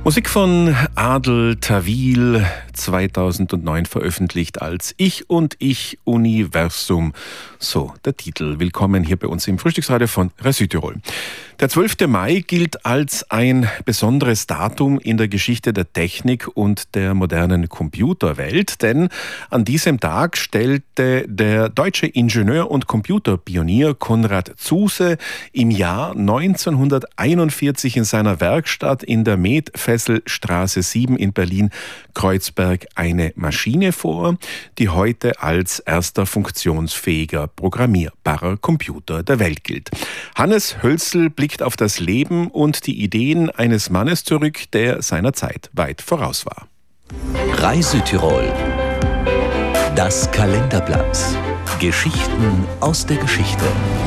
Musik von Adel Tawil, 2009 veröffentlicht als Ich und Ich Universum. So, der Titel. Willkommen hier bei uns im Frühstücksradio von RAI Südtirol. Der 12. Mai gilt als ein besonderes Datum in der Geschichte der Technik und der modernen Computerwelt, denn an diesem Tag stellte der deutsche Ingenieur und Computerpionier Konrad Zuse im Jahr 1941 in seiner Werkstatt in der Metfesselstraße 7 in Berlin-Kreuzberg eine Maschine vor, die heute als erster funktionsfähiger, programmierbarer Computer der Welt gilt. Hannes Hölzl blickt auf das Leben und die Ideen eines Mannes zurück, der seiner Zeit weit voraus war. RAI Südtirol. Das Kalenderblatt. Geschichten aus der Geschichte.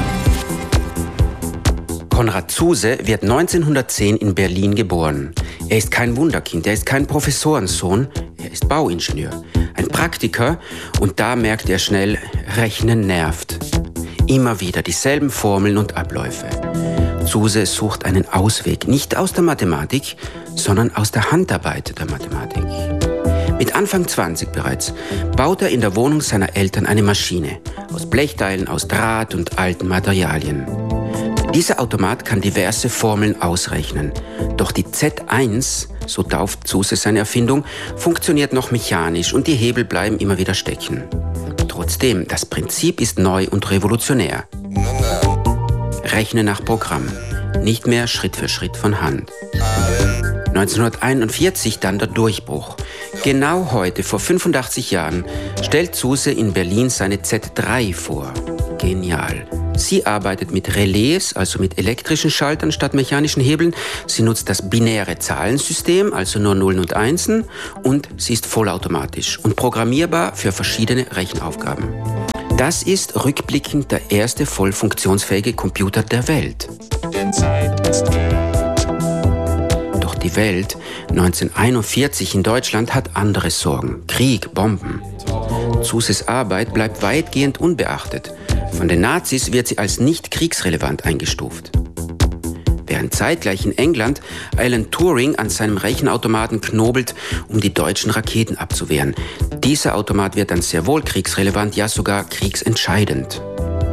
Konrad Zuse wird 1910 in Berlin geboren. Er ist kein Wunderkind, er ist kein Professorensohn, er ist Bauingenieur, ein Praktiker, und da merkt er schnell, Rechnen nervt. Immer wieder dieselben Formeln und Abläufe. Zuse sucht einen Ausweg, nicht aus der Mathematik, sondern aus der Handarbeit der Mathematik. Mit Anfang 20 bereits baut er in der Wohnung seiner Eltern eine Maschine, aus Blechteilen, aus Draht und alten Materialien. Dieser Automat kann diverse Formeln ausrechnen. Doch die Z1, so tauft Zuse seine Erfindung, funktioniert noch mechanisch und die Hebel bleiben immer wieder stecken. Trotzdem, das Prinzip ist neu und revolutionär. Rechne nach Programm, nicht mehr Schritt für Schritt von Hand. 1941 dann der Durchbruch. Genau heute, vor 85 Jahren, stellt Zuse in Berlin seine Z3 vor. Genial. Sie arbeitet mit Relais, also mit elektrischen Schaltern statt mechanischen Hebeln. Sie nutzt das binäre Zahlensystem, also nur Nullen und Einsen. Und sie ist vollautomatisch und programmierbar für verschiedene Rechenaufgaben. Das ist rückblickend der erste voll funktionsfähige Computer der Welt. Doch die Welt 1941 in Deutschland hat andere Sorgen. Krieg, Bomben. Zuses Arbeit bleibt weitgehend unbeachtet. Von den Nazis wird sie als nicht kriegsrelevant eingestuft. Während zeitgleich in England Alan Turing an seinem Rechenautomaten knobelt, um die deutschen Raketen abzuwehren. Dieser Automat wird dann sehr wohl kriegsrelevant, ja sogar kriegsentscheidend.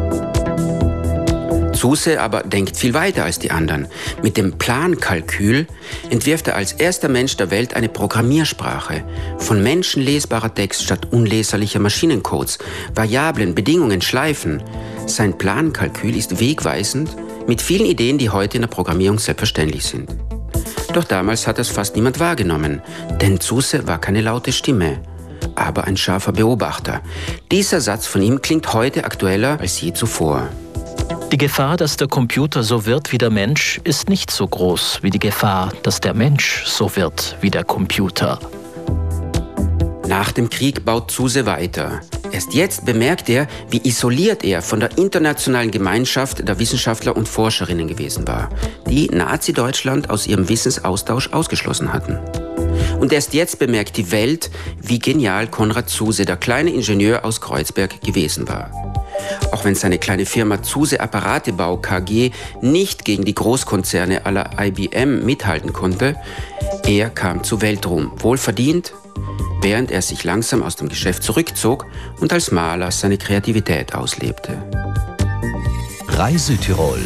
Zuse aber denkt viel weiter als die anderen. Mit dem Plankalkül entwirft er als erster Mensch der Welt eine Programmiersprache. Von menschenlesbarer Text statt unleserlicher Maschinencodes, Variablen, Bedingungen, Schleifen. Sein Plankalkül ist wegweisend mit vielen Ideen, die heute in der Programmierung selbstverständlich sind. Doch damals hat das fast niemand wahrgenommen, denn Zuse war keine laute Stimme, aber ein scharfer Beobachter. Dieser Satz von ihm klingt heute aktueller als je zuvor. Die Gefahr, dass der Computer so wird wie der Mensch, ist nicht so groß wie die Gefahr, dass der Mensch so wird wie der Computer. Nach dem Krieg baut Zuse weiter. Erst jetzt bemerkt er, wie isoliert er von der internationalen Gemeinschaft der Wissenschaftler und Forscherinnen gewesen war, die Nazi-Deutschland aus ihrem Wissensaustausch ausgeschlossen hatten. Und erst jetzt bemerkt die Welt, wie genial Konrad Zuse, der kleine Ingenieur aus Kreuzberg, gewesen war. Auch wenn seine kleine Firma Zuse Apparatebau KG nicht gegen die Großkonzerne à la IBM mithalten konnte, er kam zu Weltruhm, wohlverdient, während er sich langsam aus dem Geschäft zurückzog und als Maler seine Kreativität auslebte. RAI Südtirol.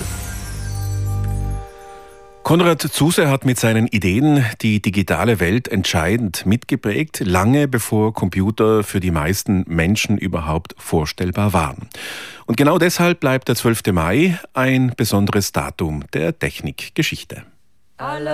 Konrad Zuse hat mit seinen Ideen die digitale Welt entscheidend mitgeprägt, lange bevor Computer für die meisten Menschen überhaupt vorstellbar waren. Und genau deshalb bleibt der 12. Mai ein besonderes Datum der Technikgeschichte.